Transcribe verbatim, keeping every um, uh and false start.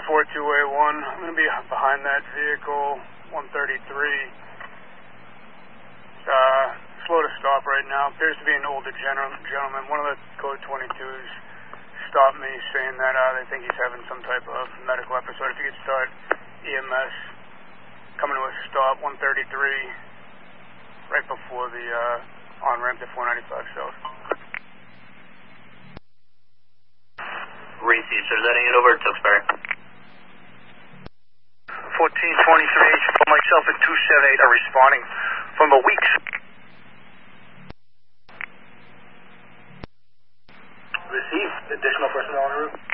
four four two eight one. I'm going to be behind that vehicle, one thirty-three. Uh, slow to stop right now. Appears to be an older gentleman. One of the code twenty-twos stopped me saying that uh, they think he's having some type of medical episode. If you could start E M S coming to a stop, one thirty-three, right before the uh, on-ramp to four ninety-five South. Receive, sir. Letting it over to Tewksbury. fourteen twenty-three H for myself and two seventy-eight are responding from the Weeks. Receive. Additional personnel en route.